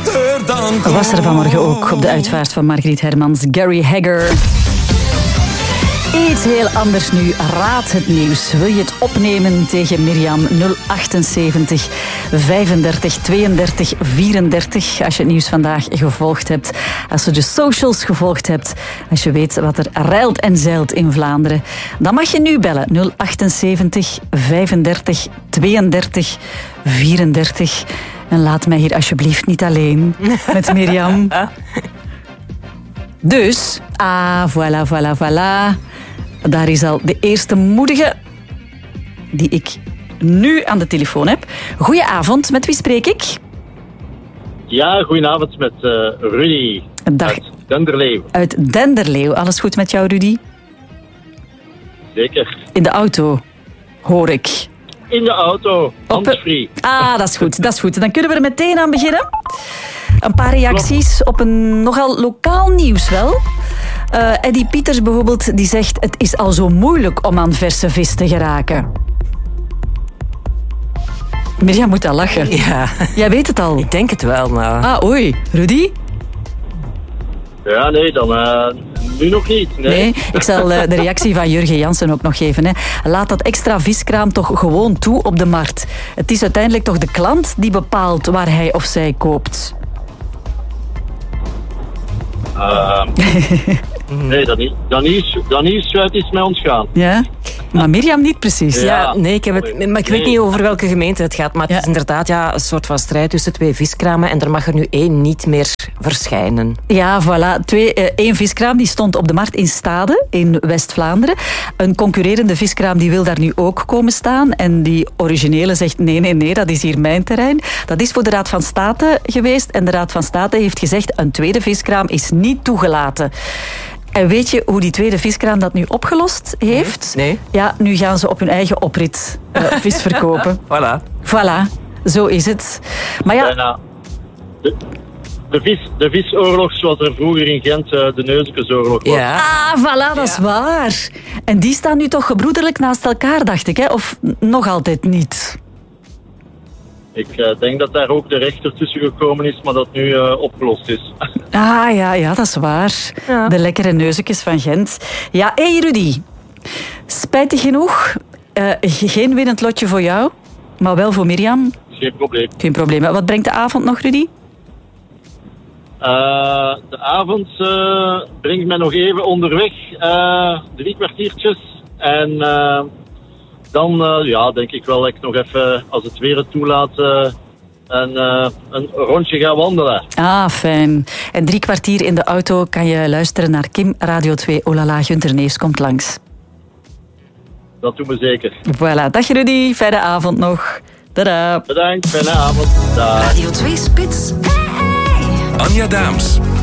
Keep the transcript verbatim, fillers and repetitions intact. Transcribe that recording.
beter dan goed. Was er vanmorgen ook op de uitvaart van Margriet Hermans, Gary Hagger. Iets heel anders nu. Raad het nieuws. Wil je het opnemen tegen Mirjam? nul achtenzeventig vijfendertig tweeëndertig vierendertig. Als je het nieuws vandaag gevolgd hebt. Als je de socials gevolgd hebt. Als je weet wat er rijlt en zeilt in Vlaanderen. Dan mag je nu bellen. nul achtenzeventig vijfendertig tweeëndertig vierendertig. En laat mij hier alsjeblieft niet alleen met Mirjam. Dus, ah, voilà, voilà, voilà. Daar is al de eerste moedige die ik nu aan de telefoon heb. Goedenavond, met wie spreek ik? Ja, goedenavond met uh, Rudy. Dag. Uit Denderleeuw. Uit Denderleeuw. Alles goed met jou, Rudy? Zeker. In de auto, hoor ik. In de auto, handsfree. Ah, dat is goed, dat is goed. Dan kunnen we er meteen aan beginnen. Een paar reacties op een nogal lokaal nieuws wel. Uh, Eddie Pieters bijvoorbeeld, die zegt... Het is al zo moeilijk om aan verse vis te geraken. Mirjam moet al lachen. Ja. Jij weet het al. Ik denk het wel, nou. Ah, oei. Rudy? Ja, nee, dan uh, nu nog niet. Nee, nee ik zal uh, de reactie van Jurgen Jansen ook nog geven. Hè. Laat dat extra viskraam toch gewoon toe op de markt. Het is uiteindelijk toch de klant die bepaalt waar hij of zij koopt. Uh, nee, dat niet. Danies, Danies het is met ons gaan. Ja, maar Mirjam niet precies. Ja, ja nee, ik heb het, maar ik weet nee. niet over welke gemeente het gaat. Maar het ja. is inderdaad ja, een soort van strijd tussen twee viskramen. En er mag er nu één niet meer verschijnen. Ja, voilà. Twee, uh, één viskraam die stond op de markt in Stade, in West-Vlaanderen. Een concurrerende viskraam die wil daar nu ook komen staan. En die originele zegt nee, nee, nee, dat is hier mijn terrein. Dat is voor de Raad van State geweest. En de Raad van State heeft gezegd, een tweede viskraam is niet toegelaten. En weet je hoe die tweede viskraam dat nu opgelost heeft? Nee. nee. Ja, nu gaan ze op hun eigen oprit uh, vis verkopen. Voilà. Voilà, zo is het. Maar ja... Bijna. De, de, vis, de visoorlog zoals er vroeger in Gent uh, de Neuzenkesoorlog was. Ja. Ah, voilà, dat is ja. waar. En die staan nu toch gebroederlijk naast elkaar, dacht ik, hè? Of nog altijd niet? Ik uh, denk dat daar ook de rechter tussen gekomen is, maar dat nu uh, opgelost is. Ah, ja, ja, dat is waar. Ja. De lekkere neuzekjes van Gent. Ja, hé hey Rudy. Spijtig genoeg, uh, geen winnend lotje voor jou, maar wel voor Mirjam. Geen probleem. Geen probleem. Wat brengt de avond nog, Rudy? Uh, de avond uh, brengt mij nog even onderweg. Uh, drie kwartiertjes. En uh, dan uh, ja, denk ik wel dat ik nog even, als het weer het toelaat, uh, een, uh, een rondje ga wandelen. Ah, fijn. En drie kwartier in de auto kan je luisteren naar Kim, Radio twee. Olala, Gunther Neefs komt langs. Dat doen we zeker. Voilà. Dag Rudy, fijne avond nog. Tada. Bedankt, fijne avond. Dag. Radio twee Spits. Anja Daams.